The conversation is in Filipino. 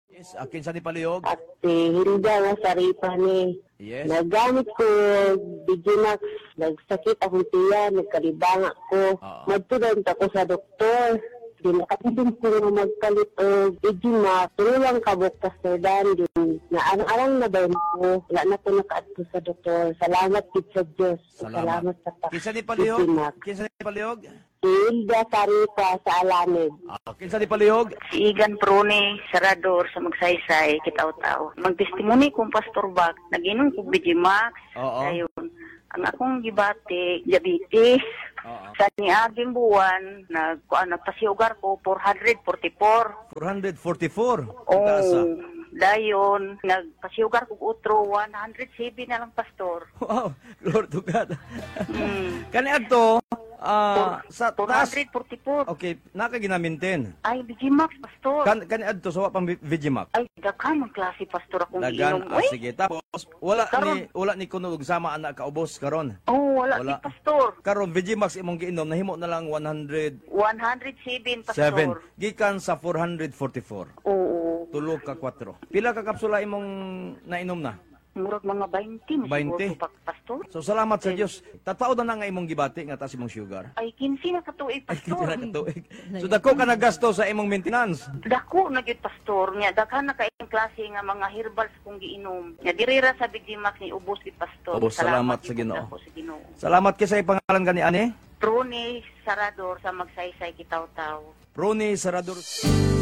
Yes, akin sa ni palihog. At hindi nga saripa ni. Yes. Nagamit ko Digimax, nagsakit akong tiyan, nagkalibanga ko. Magtudant ako sa doktor. Dinakatibin ko nga magpalit o Digimax. Turulang kabok Pastor Dan. Na arang na ba ko. Wala na po nakaadto sa doktor. Salamat kit sa Diyos. Salamat sa Kinsa ni palihog? Digimax. Kinsa ni palihog? Hilda Saripa sa Alamid. Kinsa ni palihog? Si Igan Prone, Sarador sa Magsaysay, Kitaw-Taw. Magtestimony kong Pastor Bak, naginom ko Digimax. Oo. Ayun. Ang akong gibati, diabetes. Sa niaging buwan, nagpasiugar ko 444. 444. Oh, dayon, nagpasiugar ko utro 107 na lang, Pastor. Wow, Lord to God. Kani adto sa taas. 444. Okay, nakaginamintin. Ay, Digimax, Pastor. Kani adto sa wa pang Vigimax. Ay, daghan ang klase, Pastor, akong Dagan, giinom. Uy, sige. Tapos wala ni kuno og sama anak kaubos karon. oh, wala. Wala. Si Pastor. Karon Vigimax imong giinom nahimo na lang 107. 107, Pastor. Gikan sa 444. Oo. Tulo ka 4. Pila ka kapsula imong nainom na? Murag mga 20. 20. Pastor. So salamat sa Dios. Tatao na nga imong gibati nga taas imong sugar. Ay, 15 na katuig, Ay, Pastor. kita na katuig. So dako ka nagasto sa imong maintenance. Dako na gyud, Pastor. Nya daghan na kaayong klase nga mga herbals kung giinom. Nya dirira sa Bigimax ni ubos gid, Pastor. Ubos, salamat sa gyud Ginoo. dako sa Ginoo. Salamat kay sa pangalan gani ani. Prone Sarador sa Magsaysay, Kitaw-Taw. Prone Sarador.